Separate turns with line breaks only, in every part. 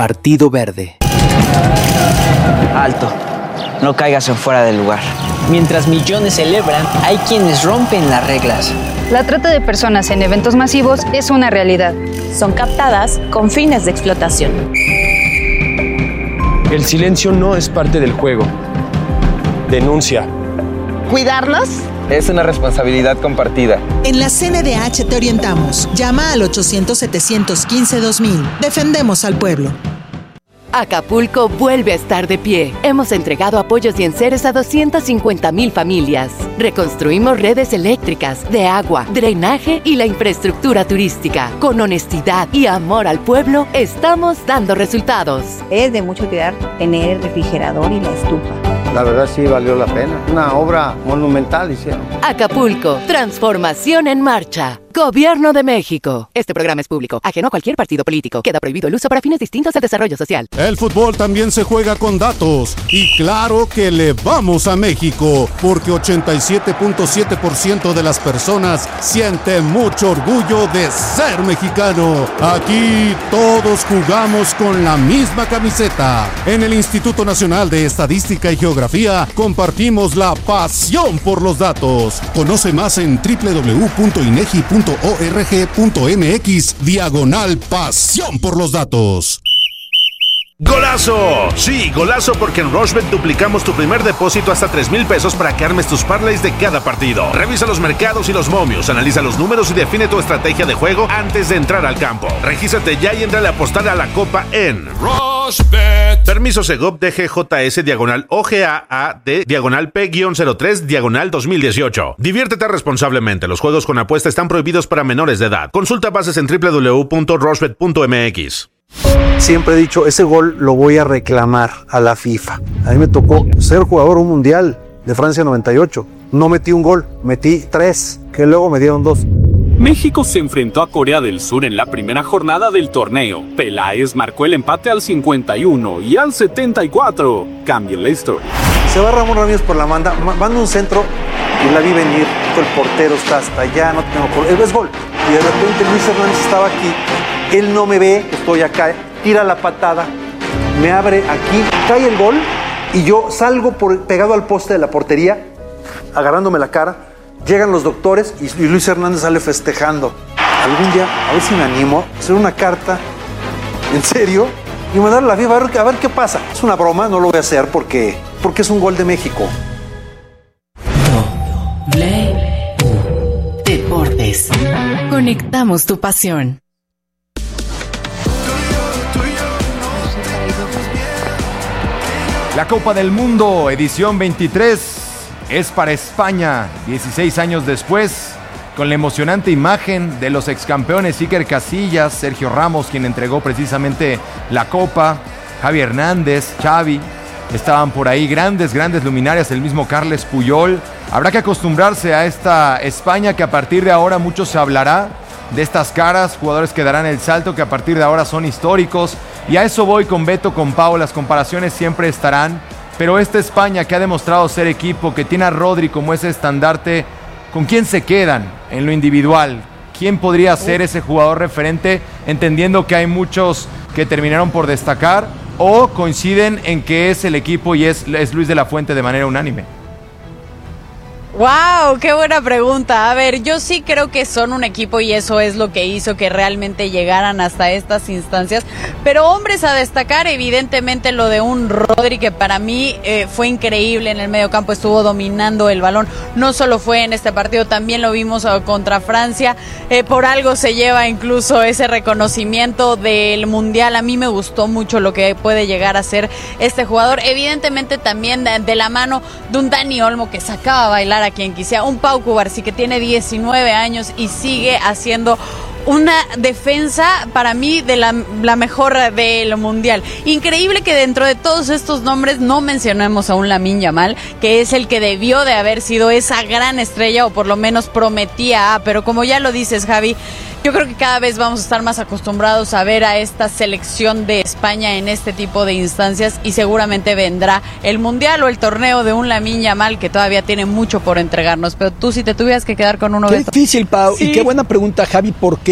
Partido Verde.
Alto, no caigas en fuera del lugar.
Mientras millones celebran, hay quienes rompen las reglas.
La trata de personas en eventos masivos es una realidad.
Son captadas con fines de explotación.
El silencio no es parte del juego. Denuncia.
¿Cuidarnos?
Es una responsabilidad compartida.
En la CNDH te orientamos. Llama al 800-715-2000. Defendemos al pueblo.
Acapulco vuelve a estar de pie. Hemos entregado apoyos y enseres a 250,000 familias. Reconstruimos redes eléctricas, de agua, drenaje y la infraestructura turística. Con honestidad y amor al pueblo, estamos dando resultados.
Es de mucha utilidad tener el refrigerador y la estufa.
La verdad sí valió la pena. Una obra monumental hicieron.
Acapulco, transformación en marcha. Gobierno de México. Este programa es público, ajeno a cualquier partido político. Queda prohibido el uso para fines distintos al desarrollo social.
El fútbol también se juega con datos. Y claro que le vamos a México, porque 87.7% de las personas sienten mucho orgullo de ser mexicano. Aquí todos jugamos con la misma camiseta. En el Instituto Nacional de Estadística y Geografía compartimos la pasión por los datos. Conoce más en www.inegi.org.mx/pasión por los datos.
¡Golazo! Sí, golazo, porque en Rushbet duplicamos tu primer depósito hasta 3,000 pesos para que armes tus parlays de cada partido. Revisa los mercados y los momios, analiza los números y define tu estrategia de juego antes de entrar al campo. Regístrate ya y entra a apostar a la copa en Rushbet. Permiso Segov DGJS/OGAAD/P-03/2018. Diviértete responsablemente. Los juegos con apuesta están prohibidos para menores de edad. Consulta bases en www.rushbet.mx.
Siempre he dicho, ese gol lo voy a reclamar a la FIFA. A mí me tocó ser jugador un mundial de Francia 98. No metí un gol, metí 3, que luego me dieron 2.
México se enfrentó a Corea del Sur en la primera jornada del torneo. Peláez marcó el empate al 51 y al 74. Cambia la historia.
Se va Ramón Ramírez por la manda un centro y la vi venir. El portero está hasta allá, no tengo por... Es gol. Y de repente Luis Hernández estaba aquí. Él no me ve, estoy acá, tira la patada, me abre aquí, cae el gol y yo salgo pegado al poste de la portería, agarrándome la cara. Llegan los doctores y Luis Hernández sale festejando. Algún día, a ver si me animo a hacer una carta, en serio, y mandarle a la FIFA a ver qué pasa. Es una broma, no lo voy a hacer porque es un gol de México.
Deportes. Conectamos tu pasión.
La Copa del Mundo, edición 23, es para España, 16 años después, con la emocionante imagen de los excampeones Iker Casillas, Sergio Ramos, quien entregó precisamente la Copa, Javi Hernández, Xavi, estaban por ahí grandes luminarias, el mismo Carles Puyol. Habrá que acostumbrarse a esta España que a partir de ahora mucho se hablará de estas caras, jugadores que darán el salto, que a partir de ahora son históricos. Y a eso voy con Beto, con Pau, las comparaciones siempre estarán. Pero esta España que ha demostrado ser equipo, que tiene a Rodri como ese estandarte, ¿con quién se quedan en lo individual? ¿Quién podría ser ese jugador referente, entendiendo que hay muchos que terminaron por destacar o coinciden en que es el equipo y es Luis de la Fuente de manera unánime?
¡Wow! ¡Qué buena pregunta! A ver, yo sí creo que son un equipo y eso es lo que hizo que realmente llegaran hasta estas instancias. Pero hombres a destacar, evidentemente lo de un Rodri que para mí fue increíble en el mediocampo, estuvo dominando el balón. No solo fue en este partido, también lo vimos contra Francia. Por algo se lleva incluso ese reconocimiento del Mundial. A mí me gustó mucho lo que puede llegar a ser este jugador. Evidentemente también de la mano de un Dani Olmo que sacaba a bailar a quien quisiera, un Pau Cubarsí que tiene 19 años y sigue haciendo una defensa para mí de la mejor del mundial. Increíble que dentro de todos estos nombres no mencionemos a un Lamine Yamal, que es el que debió de haber sido esa gran estrella o por lo menos prometía, pero como ya lo dices, Javi, yo creo que cada vez vamos a estar más acostumbrados a ver a esta selección de España en este tipo de instancias y seguramente vendrá el Mundial o el torneo de un Lamine Yamal que todavía tiene mucho por entregarnos. Pero tú, si te tuvieras que quedar con uno...
Qué difícil, Pau, sí. Y qué buena pregunta, Javi, porque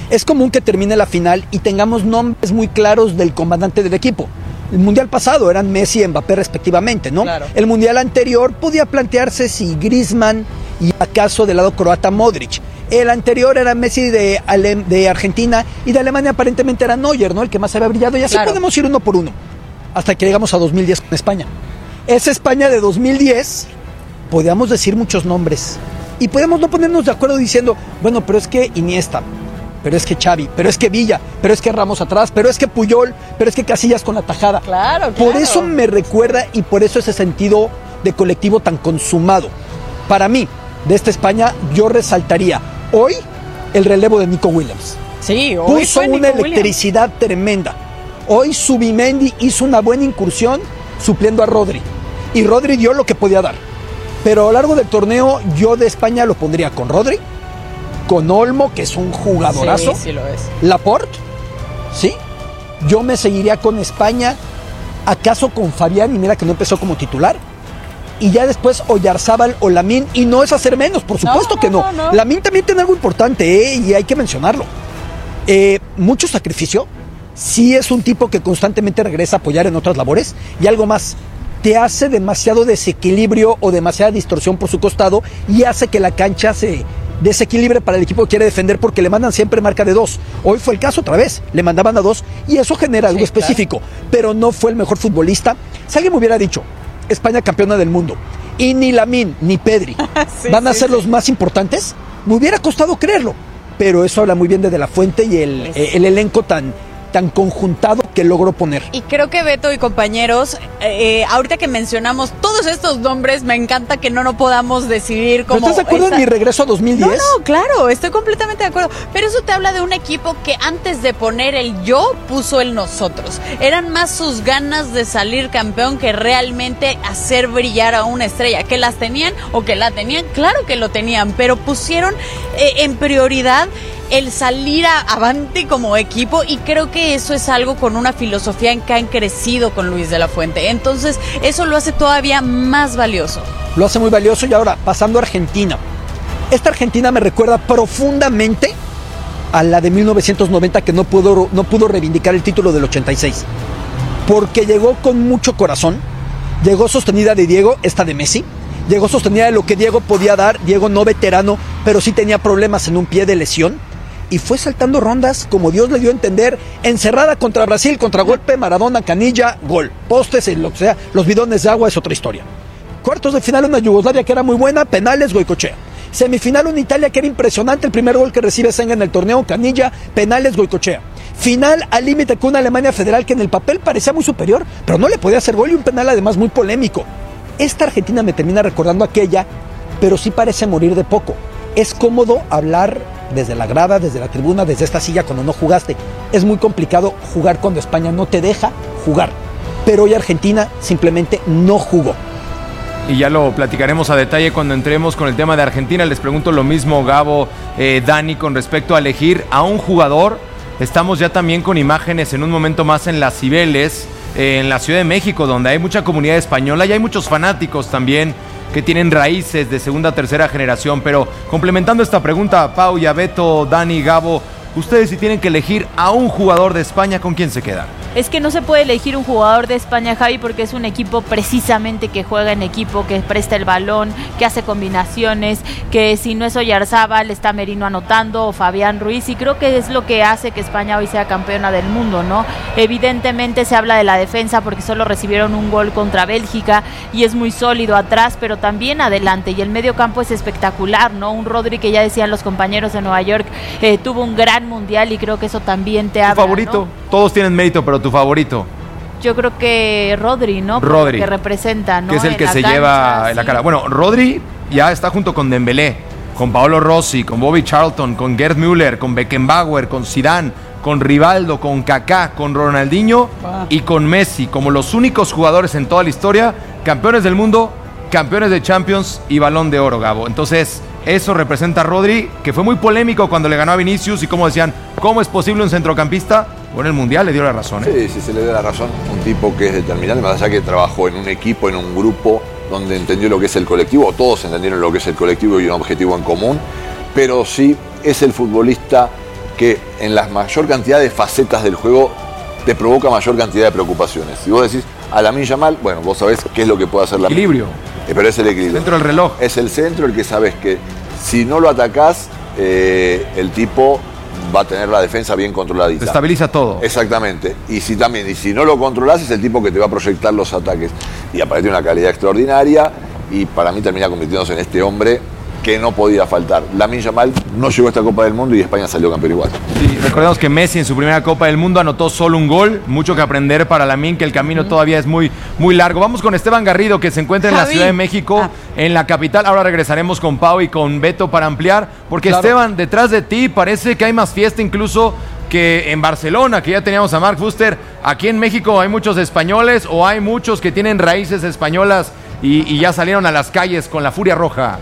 es común que termine la final y tengamos nombres muy claros del comandante del equipo. El mundial pasado eran Messi y Mbappé respectivamente, ¿no?
Claro.
El mundial anterior podía plantearse si Griezmann y acaso del lado croata Modric. El anterior era Messi de Argentina y de Alemania aparentemente era Neuer, ¿no? El que más había brillado, y así podemos ir uno por uno hasta que llegamos a 2010 con España. Esa España de 2010, podíamos decir muchos nombres y podíamos no ponernos de acuerdo diciendo, bueno, pero es que Iniesta, pero es que Xavi, pero es que Villa, pero es que Ramos atrás, pero es que Puyol, pero es que Casillas con la tajada.
Claro.
Por eso me recuerda y por eso ese sentido de colectivo tan consumado. Para mí, de esta España, yo resaltaría hoy el relevo de Nico Williams.
Sí, hoy
puso
fue
una
Nico
electricidad tremenda. Hoy Zubimendi hizo una buena incursión supliendo a Rodri. Y Rodri dio lo que podía dar. Pero a lo largo del torneo, yo de España lo pondría con Rodri, con Olmo, que es un jugadorazo.
Sí, lo es.
Laporte, ¿sí? Yo me seguiría con España, acaso con Fabián, y mira que no empezó como titular. Y ya después Oyarzábal o Lamine, y no es hacer menos, por supuesto que no. Lamine también tiene algo importante, y hay que mencionarlo. Mucho sacrificio, sí es un tipo que constantemente regresa a apoyar en otras labores, y algo más, te hace demasiado desequilibrio o demasiada distorsión por su costado, y hace que la cancha se desequilibre para el equipo que quiere defender, porque le mandan siempre marca de 2. Hoy fue el caso otra vez, le mandaban a 2 y eso genera algo específico, pero no fue el mejor futbolista. Si alguien me hubiera dicho, España campeona del mundo, y ni Lamine ni Pedri van a ser los más importantes, me hubiera costado creerlo, pero eso habla muy bien de la Fuente y el elenco tan conjuntado que logró poner.
Y creo que Beto y compañeros, ahorita que mencionamos todos estos nombres, me encanta que no podamos decidir cómo...
¿Estás de acuerdo en mi regreso a 2010?
No, claro, estoy completamente de acuerdo. Pero eso te habla de un equipo que antes de poner el yo, puso el nosotros. Eran más sus ganas de salir campeón que realmente hacer brillar a una estrella. Que las tenían o que la tenían, claro que lo tenían, pero pusieron en prioridad el salir avante como equipo, y creo que eso es algo con una filosofía en que han crecido con Luis de la Fuente. Entonces eso lo hace todavía más valioso.
Lo hace muy valioso. Y ahora, pasando a Argentina. Esta Argentina me recuerda profundamente a la de 1990, que no pudo reivindicar el título del 86. Porque llegó con mucho corazón, llegó sostenida de Diego, esta de Messi, llegó sostenida de lo que Diego podía dar. Diego no veterano, pero sí tenía problemas en un pie de lesión. Y fue saltando rondas como Dios le dio a entender, encerrada contra Brasil, contragolpe, Maradona, canilla, gol. Postes, lo que sea, los bidones de agua es otra historia. Cuartos de final una Yugoslavia que era muy buena, penales, Goicoechea. Semifinal una Italia que era impresionante, el primer gol que recibe Senga en el torneo, canilla, penales, Goicoechea. Final al límite con una Alemania federal que en el papel parecía muy superior, pero no le podía hacer gol, y un penal además muy polémico. Esta Argentina me termina recordando aquella, pero sí parece morir de poco. Es cómodo hablar desde la grada, desde la tribuna, desde esta silla cuando no jugaste. Es muy complicado jugar cuando España no te deja jugar. Pero hoy Argentina simplemente no jugó.
Y ya lo platicaremos a detalle cuando entremos con el tema de Argentina. Les pregunto lo mismo, Gabo, Dani, con respecto a elegir a un jugador. Estamos ya también con imágenes en un momento más en las Cibeles, en la Ciudad de México, donde hay mucha comunidad española y hay muchos fanáticos también que tienen raíces de segunda, tercera generación. Pero complementando esta pregunta, Pau, y a Beto, Dani, Gabo, ustedes si tienen que elegir a un jugador de España, ¿con quién se quedan?
Es que no se puede elegir un jugador de España, Javi, porque es un equipo precisamente que juega en equipo, que presta el balón, que hace combinaciones, que si no es Oyarzábal está Merino anotando o Fabián Ruiz, y creo que es lo que hace que España hoy sea campeona del mundo, ¿no? Evidentemente se habla de la defensa porque solo recibieron un gol contra Bélgica y es muy sólido atrás, pero también adelante, y el medio campo es espectacular, ¿no? Un Rodri que ya decían los compañeros de Nueva York, tuvo un gran mundial, y creo que eso también te habla,
¿Tu favorito? ¿No? Todos tienen mérito, pero tu favorito.
Yo creo que Rodri, ¿no?
Rodri.
Que representa, ¿no?
Que es el que se lleva en la cara. Bueno, Rodri ya está junto con Dembélé, con Paolo Rossi, con Bobby Charlton, con Gerd Müller, con Beckenbauer, con Zidane, con Rivaldo, con Kaká, con Ronaldinho y con Messi, como los únicos jugadores en toda la historia, campeones del mundo, campeones de Champions y Balón de Oro, Gabo. Entonces, eso representa a Rodri, que fue muy polémico cuando le ganó a Vinicius, y como decían, ¿cómo es posible un centrocampista? Bueno, el Mundial le dio la razón, ¿eh?
Sí, se le dio la razón. Un tipo que es determinante, más allá que trabajó en un equipo, en un grupo, donde entendió lo que es el colectivo, o todos entendieron lo que es el colectivo y un objetivo en común, pero sí es el futbolista que en la mayor cantidad de facetas del juego te provoca mayor cantidad de preocupaciones. Si vos decís a Lamine Yamal, bueno, vos sabés qué es lo que puede hacer Lamine.
Equilibrio.
Pero es el equilibrio.
Dentro del reloj.
Es el centro el que sabes que si no lo atacás, el tipo va a tener la defensa bien controladita.
Se estabiliza todo.
Exactamente. Y si no lo controlás, es el tipo que te va a proyectar los ataques. Y aparte una calidad extraordinaria, y para mí termina convirtiéndose en este hombre que no podía faltar. Lamine Yamal no llegó a esta Copa del Mundo y España salió campeón igual.
Sí, recordemos que Messi en su primera Copa del Mundo anotó solo un gol. Mucho que aprender para Lamine, que el camino todavía es muy, muy largo. Vamos con Esteban Garrido, que se encuentra en la Ciudad de México, en la capital. Ahora regresaremos con Pau y con Beto para ampliar, porque claro, Esteban, detrás de ti parece que hay más fiesta incluso que en Barcelona, que ya teníamos a Mark Fuster. Aquí en México hay muchos españoles, o hay muchos que tienen raíces españolas y ya salieron a las calles con la Furia Roja.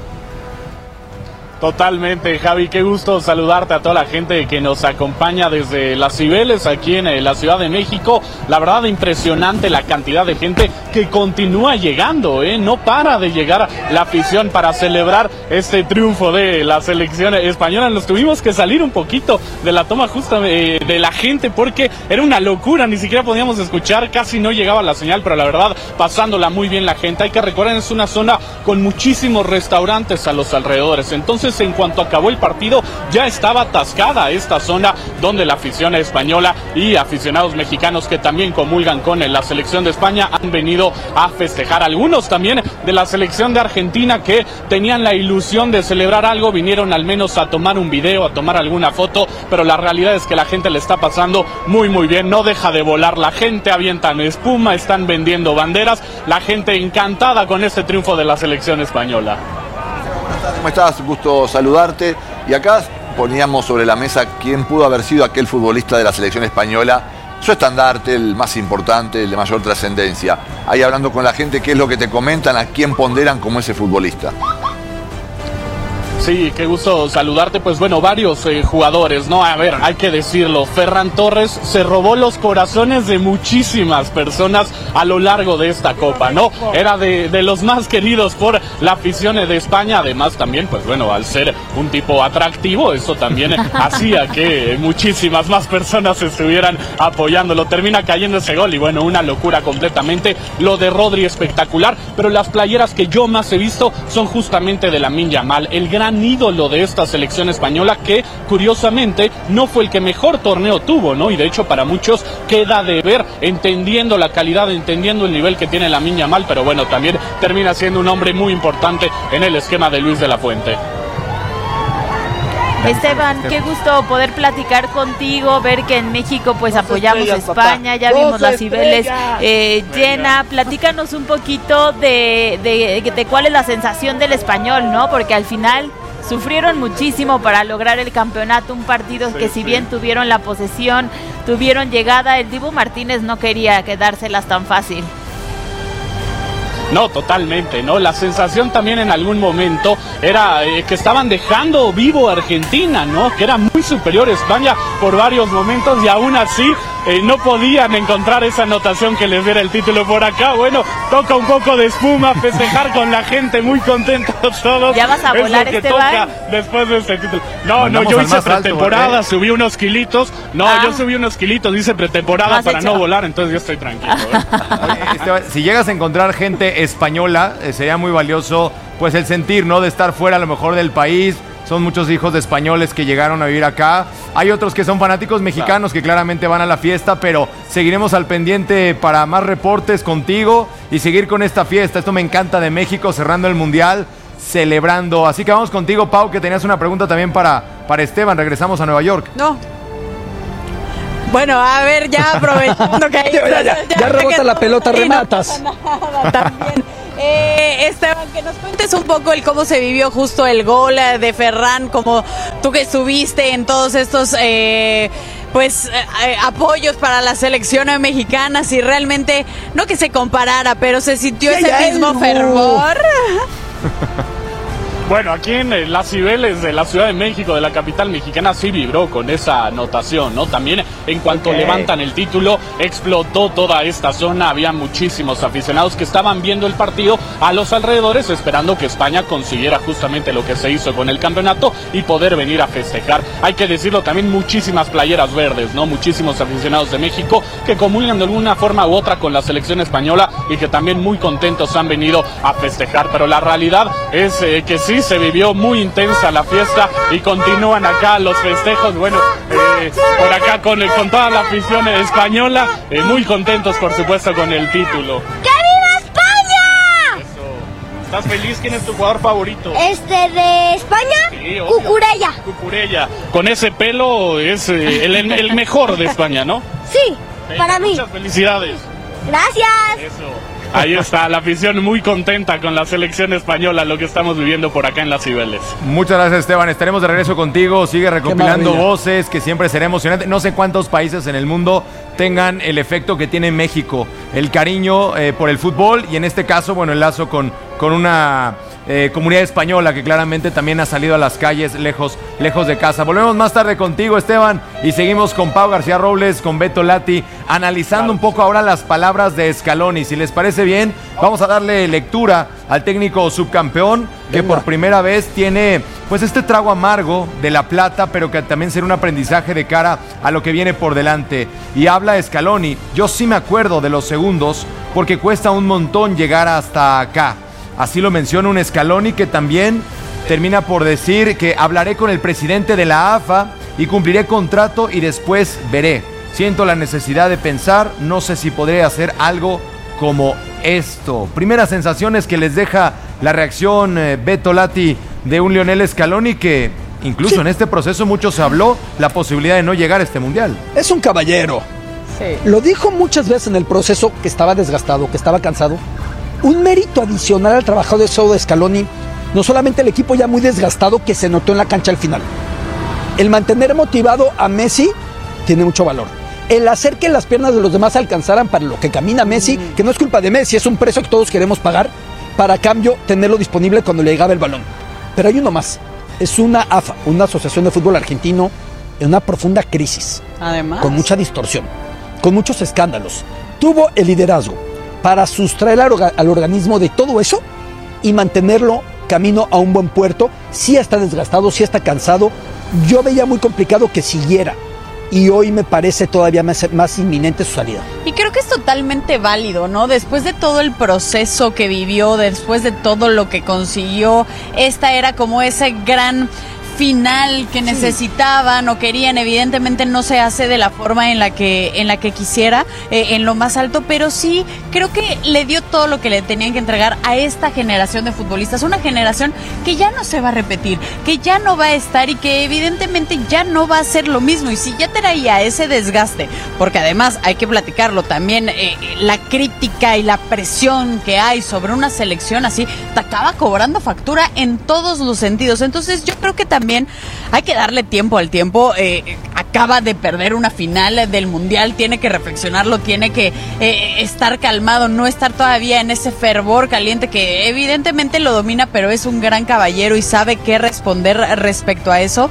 Totalmente, Javi, qué gusto saludarte a toda la gente que nos acompaña desde Las Cibeles, aquí en la Ciudad de México. La verdad, impresionante la cantidad de gente que continúa llegando, no para de llegar la afición para celebrar este triunfo de la selección española. Nos tuvimos que salir un poquito de la toma justa de la gente porque era una locura, ni siquiera podíamos escuchar, casi no llegaba la señal, pero la verdad, pasándola muy bien la gente. Hay que recordar, es una zona con muchísimos restaurantes a los alrededores, entonces en cuanto acabó el partido ya estaba atascada esta zona donde la afición española y aficionados mexicanos que también comulgan con la selección de España han venido a festejar. Algunos también de la selección de Argentina que tenían la ilusión de celebrar algo, vinieron al menos a tomar un video, a tomar alguna foto, pero la realidad es que la gente le está pasando muy muy bien, no deja de volar la gente, avientan espuma, están vendiendo banderas, la gente encantada con este triunfo de la selección española.
¿Cómo estás? Gusto saludarte. Y acá poníamos sobre la mesa quién pudo haber sido aquel futbolista de la selección española, su estandarte, el más importante, el de mayor trascendencia. Ahí hablando con la gente, ¿qué es lo que te comentan? ¿A quién ponderan como ese futbolista?
Sí, qué gusto saludarte. Pues bueno, varios jugadores, ¿no? A ver, hay que decirlo, Ferran Torres se robó los corazones de muchísimas personas a lo largo de esta Copa, ¿no? Era de los más queridos por la afición de España. Además también, pues bueno, al ser un tipo atractivo, eso también hacía que muchísimas más personas estuvieran apoyándolo. Termina cayendo ese gol y bueno, una locura completamente. Lo de Rodri espectacular, pero las playeras que yo más he visto son justamente de Lamine Yamal, el gran ídolo de esta selección española que curiosamente no fue el que mejor torneo tuvo, ¿no? Y de hecho para muchos queda de ver, entendiendo la calidad, entendiendo el nivel que tiene Lamine Yamal, pero bueno, también termina siendo un hombre muy importante en el esquema de Luis de la Fuente.
Esteban, qué gusto poder platicar contigo, ver que en México pues apoyamos a España, ya vimos las Cibeles llena. Platícanos un poquito de cuál es la sensación del Español, ¿no? Porque al final sufrieron muchísimo para lograr el campeonato, un partido que si bien tuvieron la posesión, tuvieron llegada, el Dibu Martínez no quería quedárselas tan fácil.
No, totalmente, ¿no? La sensación también en algún momento era que estaban dejando vivo a Argentina, ¿no? Que era muy superior a España por varios momentos y aún así no podían encontrar esa anotación que les diera el título por acá. Bueno, toca un poco de espuma, festejar con la gente, muy contentos todos.
¿Ya vas a volar, Esteban?
Después de este título. No, yo hice pretemporada, subí unos kilitos. Yo subí unos kilitos, hice pretemporada para no volar, entonces yo estoy tranquilo.
Esteban, si llegas a encontrar gente española, sería muy valioso pues el sentir, ¿no? De estar fuera a lo mejor del país. Son muchos hijos de españoles que llegaron a vivir acá. Hay otros que son fanáticos mexicanos que claramente van a la fiesta, pero seguiremos al pendiente para más reportes contigo y seguir con esta fiesta. Esto me encanta de México, cerrando el Mundial, celebrando. Así que vamos contigo, Pau, que tenías una pregunta también para Esteban. Regresamos a Nueva York.
No. Bueno, a ver, ya aprovechando que ahí
ya rebota la pelota, rematas.
No pasa nada, también. Esteban, que nos cuentes un poco el cómo se vivió justo el gol de Ferran, como tú que estuviste en todos estos apoyos para la selección mexicana, si realmente, no que se comparara, pero se sintió ese mismo fervor.
Bueno, aquí en las Cibeles de la Ciudad de México, de la capital mexicana, sí vibró con esa anotación, ¿no? También En cuanto levantan el título, explotó toda esta zona, había muchísimos aficionados que estaban viendo el partido a los alrededores, esperando que España consiguiera justamente lo que se hizo con el campeonato y poder venir a festejar. Hay que decirlo también, muchísimas playeras verdes, ¿no? Muchísimos aficionados de México que comulgan de alguna forma u otra con la selección española y que también muy contentos han venido a festejar. Pero la realidad es que sí, se vivió muy intensa la fiesta y continúan acá los festejos. Bueno, por acá con toda la afición española, muy contentos por supuesto con el título.
¡Que viva España!
Eso. ¿Estás feliz? ¿Quién es tu jugador favorito?
¿De España?
Sí,
Cucurella.
Cucurella. Con ese pelo es el mejor de España, ¿no?
Sí, para mí.
Muchas felicidades.
Gracias.
Eso. Ahí está, la afición muy contenta con la selección española, lo que estamos viviendo por acá en las Cibeles.
Muchas gracias, Esteban. Estaremos de regreso contigo. Sigue recopilando voces, que siempre será emocionante. No sé cuántos países en el mundo tengan el efecto que tiene México, el cariño por el fútbol y en este caso, bueno, el lazo con una comunidad española que claramente también ha salido a las calles lejos de casa. Volvemos más tarde contigo, Esteban, y seguimos con Pau García Robles, con Beto Lati, analizando un poco ahora las palabras de Scaloni. Si les parece bien, vamos a darle lectura al técnico subcampeón que por primera vez tiene pues este trago amargo de La Plata, pero que también será un aprendizaje de cara a lo que viene por delante. Y habla Scaloni, yo sí me acuerdo de los segundos porque cuesta un montón llegar hasta acá. Así lo menciona un Scaloni que también termina por decir que hablaré con el presidente de la AFA y cumpliré contrato y después veré. Siento la necesidad de pensar, no sé si podré hacer algo como esto. Primeras sensaciones que les deja la reacción, Beto Lati, de un Lionel Scaloni que incluso en este proceso mucho se habló la posibilidad de no llegar a este mundial.
Es un caballero.
Sí.
Lo dijo muchas veces en el proceso que estaba desgastado, que estaba cansado. Un mérito adicional al trabajo de Scaloni, no solamente el equipo ya muy desgastado que se notó en la cancha al final. El mantener motivado a Messi tiene mucho valor. El hacer que las piernas de los demás alcanzaran para lo que camina Messi, que no es culpa de Messi, es un precio que todos queremos pagar, para a cambio tenerlo disponible cuando le llegaba el balón. Pero hay uno más, es una AFA, una Asociación de Fútbol Argentino, en una profunda crisis.
Además.
Con mucha distorsión, con muchos escándalos. Tuvo el liderazgo para sustraer al organismo de todo eso y mantenerlo camino a un buen puerto. Sí está desgastado, sí está cansado. Yo veía muy complicado que siguiera y hoy me parece todavía más inminente su salida.
Y creo que es totalmente válido, ¿no? Después de todo el proceso que vivió, después de todo lo que consiguió, esta era como ese gran final que necesitaban o querían. Evidentemente no se hace de la forma en la que quisiera, en lo más alto, pero sí creo que le dio todo lo que le tenían que entregar a esta generación de futbolistas, una generación que ya no se va a repetir, que ya no va a estar y que evidentemente ya no va a ser lo mismo. Y si ya traía ese desgaste, porque además hay que platicarlo también, la crítica y la presión que hay sobre una selección así te acaba cobrando factura en todos los sentidos. Entonces yo creo que también hay que darle tiempo al tiempo. Acaba de perder una final del Mundial, tiene que reflexionarlo, tiene que estar calmado, no estar todavía en ese fervor caliente que evidentemente lo domina, pero es un gran caballero y sabe qué responder respecto a eso.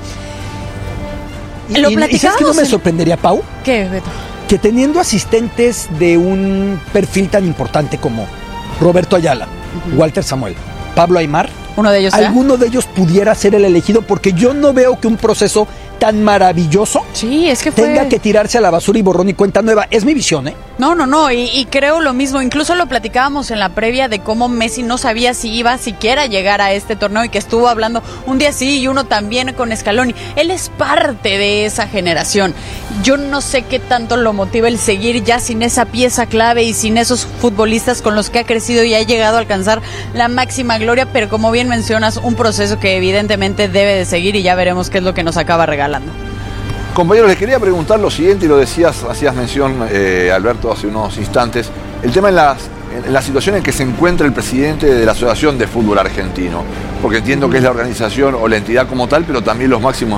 ¿Y sabes qué no me sorprendería, Pau?
¿Qué, Beto?
Que teniendo asistentes de un perfil tan importante como Roberto Ayala, Walter Samuel, Pablo Aimar,
¿uno de ellos
alguno de ellos pudiera ser el elegido? Porque yo no veo que un proceso tan maravilloso tenga que tirarse a la basura y borrón y cuenta nueva. Es mi visión, ¿eh?
No, y creo lo mismo. Incluso lo platicábamos en la previa de cómo Messi no sabía si iba siquiera a llegar a este torneo y que estuvo hablando un día sí y uno también con Scaloni. Él es parte de esa generación. Yo no sé qué tanto lo motiva el seguir ya sin esa pieza clave y sin esos futbolistas con los que ha crecido y ha llegado a alcanzar la máxima gloria, pero como bien mencionas, un proceso que evidentemente debe de seguir y ya veremos qué es lo que nos acaba regalando.
Compañeros, les quería preguntar lo siguiente, y lo hacías mención, Alberto, hace unos instantes, el tema en la situación en que se encuentra el presidente de la Asociación de Fútbol Argentino, porque entiendo que es la organización o la entidad como tal, pero también los máximos